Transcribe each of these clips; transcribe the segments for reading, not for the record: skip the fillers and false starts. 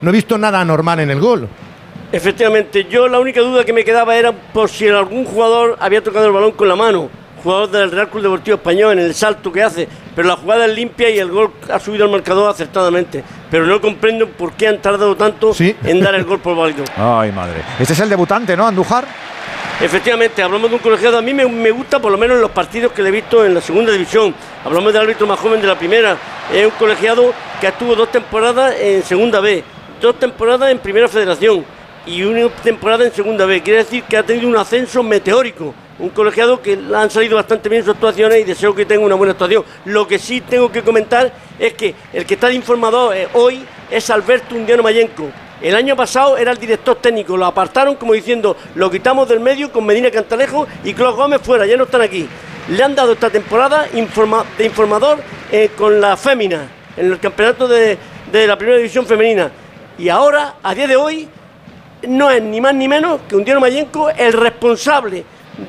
No he visto nada anormal en el gol. Efectivamente, yo la única duda que me quedaba era por si algún jugador había tocado el balón con la mano, jugador del Real Club Deportivo Español, en el salto que hace, pero la jugada es limpia y el gol ha subido al marcador acertadamente, pero no comprendo por qué han tardado tanto en dar el gol por válido. Ay, madre. Este es el debutante, ¿no, Andújar? Efectivamente, hablamos de un colegiado, a mí me gusta por lo menos en los partidos que le he visto en la segunda división, hablamos del árbitro más joven de la primera, es un colegiado que estuvo 2 temporadas en segunda B, 2 temporadas en primera federación y una temporada en segunda B, quiere decir que ha tenido un ascenso meteórico, un colegiado que han salido bastante bien sus actuaciones y deseo que tenga una buena actuación. Lo que sí tengo que comentar es que el que está de informador hoy es Alberto Undiano Mayenco. El año pasado era el director técnico, lo apartaron como diciendo, lo quitamos del medio con Medina Cantalejo y Claudio Gómez fuera, ya no están aquí. Le han dado esta temporada de informador con la fémina, en el campeonato de la primera división femenina. Y ahora, a día de hoy, no es ni más ni menos que Undiano Mayenco el responsable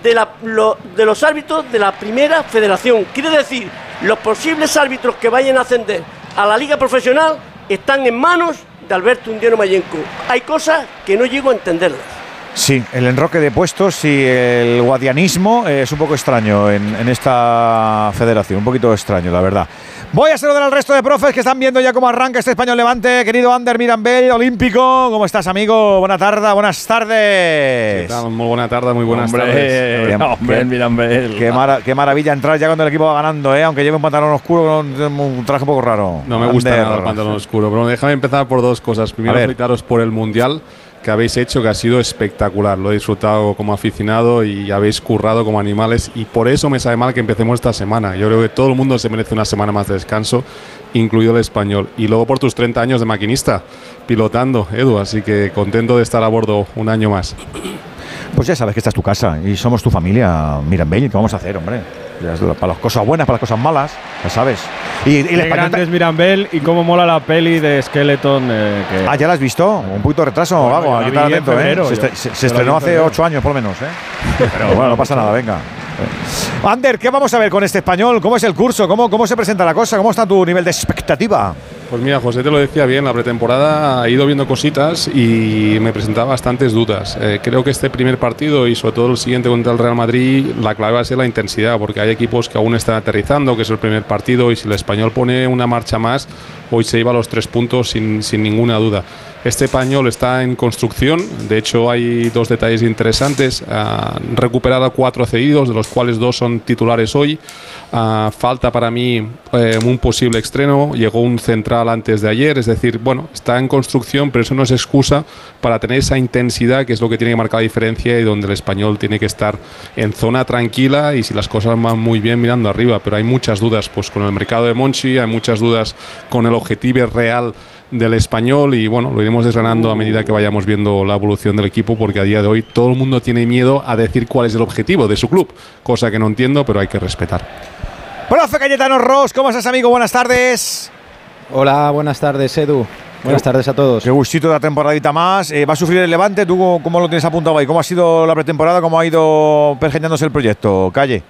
de los árbitros de la primera federación. Quiere decir, los posibles árbitros que vayan a ascender a la liga profesional están en manos de Alberto Undiano Mayenco. Hay cosas que no llego a entenderlas. Sí, el enroque de puestos y el guadianismo es un poco extraño en esta federación, un poquito extraño, la verdad. Voy a saludar al resto de profes que están viendo ya cómo arranca este Español Levante. Querido Ander Mirambell, olímpico, ¿cómo estás, amigo? Buenas tardes. ¿Qué tal? Muy buena tarde, muy buenas tardes. Hombre, Mirambell. Qué maravilla entrar ya cuando el equipo va ganando, ¿eh? Aunque lleve un pantalón oscuro, un traje un poco raro. No me gusta nada el pantalón oscuro, pero déjame empezar por 2 cosas. Primero, felicitaros por el Mundial que habéis hecho, que ha sido espectacular. Lo he disfrutado como aficionado y habéis currado como animales, y por eso me sabe mal que empecemos esta semana. Yo creo que todo el mundo se merece una semana más de descanso, incluido el español. Y luego por tus 30 años de maquinista, pilotando, Edu, así que contento de estar a bordo un año más. Pues ya sabes que esta es tu casa y somos tu familia, Mirambell. ¿Qué vamos a hacer, hombre? Para las cosas buenas, para las cosas malas, ya sabes. Y el grande es Mirambell y cómo mola la peli de Skeleton. ¿Ya la has visto? Un poquito de retraso, bueno, aquí está atento, se estrenó hace 8 años por lo menos, Pero bueno, no pasa nada, venga. Ander, ¿qué vamos a ver con este Español? ¿Cómo es el curso? ¿Cómo se presenta la cosa? ¿Cómo está tu nivel de expectativa? Pues mira, José te lo decía bien, la pretemporada he ido viendo cositas y me presentaba bastantes dudas. Creo que este primer partido y sobre todo el siguiente contra el Real Madrid, la clave va a ser la intensidad, porque hay equipos que aún están aterrizando, que es el primer partido, y si el Español pone una marcha más, hoy se lleva los 3 puntos sin ninguna duda. Este Español está en construcción, de hecho hay 2 detalles interesantes. Recuperado a 4 cedidos, de los cuales 2 son titulares hoy. Falta para mí un posible estreno, llegó un central antes de ayer, es decir, bueno, está en construcción, pero eso no es excusa para tener esa intensidad que es lo que tiene que marcar la diferencia y donde el Español tiene que estar en zona tranquila y si las cosas van muy bien mirando arriba, pero hay muchas dudas pues con el mercado de Monchi, hay muchas dudas con el objetivo real del Español y bueno, lo iremos desgranando a medida que vayamos viendo la evolución del equipo, porque a día de hoy todo el mundo tiene miedo a decir cuál es el objetivo de su club, cosa que no entiendo, pero hay que respetar. Profe Cayetano Ros, ¿cómo estás, amigo? Buenas tardes. Hola, buenas tardes, Edu. Buenas tardes a todos. Qué gustito de la temporadita más. ¿Va a sufrir el Levante? ¿Tú cómo lo tienes apuntado ahí? ¿Cómo ha sido la pretemporada? ¿Cómo ha ido pergeñándose el proyecto? Calle.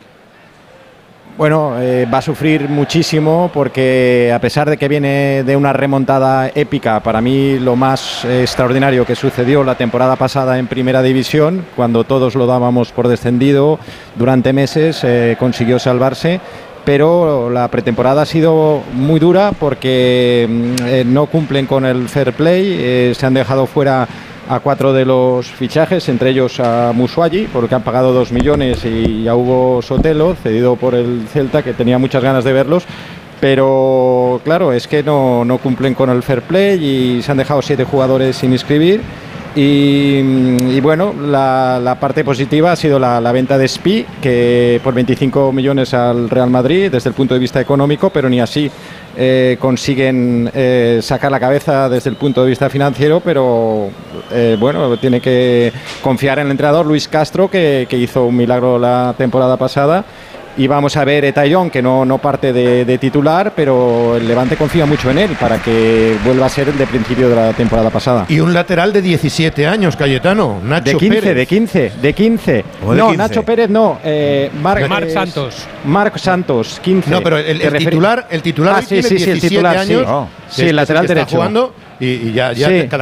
Bueno, va a sufrir muchísimo porque a pesar de que viene de una remontada épica, para mí lo más extraordinario que sucedió la temporada pasada en Primera División, cuando todos lo dábamos por descendido durante meses, consiguió salvarse. Pero la pretemporada ha sido muy dura porque no cumplen con el fair play, se han dejado fuera a 4 de los fichajes, entre ellos a Musuagi, porque han pagado 2 millones, y a Hugo Sotelo, cedido por el Celta, que tenía muchas ganas de verlos. Pero claro, es que no cumplen con el fair play y se han dejado 7 jugadores sin inscribir. Y bueno, la parte positiva ha sido la venta de Spi, que por 25 millones al Real Madrid desde el punto de vista económico, pero ni así consiguen sacar la cabeza desde el punto de vista financiero, pero bueno, tiene que confiar en el entrenador Luis Castro, que hizo un milagro la temporada pasada. Y vamos a ver Etayón, que no parte de titular, pero el Levante confía mucho en él para que vuelva a ser el de principio de la temporada pasada. Y un lateral de 17 años, Cayetano, Nacho Pérez. De 15. No, 15. Nacho Pérez no. Marc Santos. Marc Santos, 15. No, pero el titular tiene 17 años. Sí, el lateral derecho. Jugando, y ya Sí. cada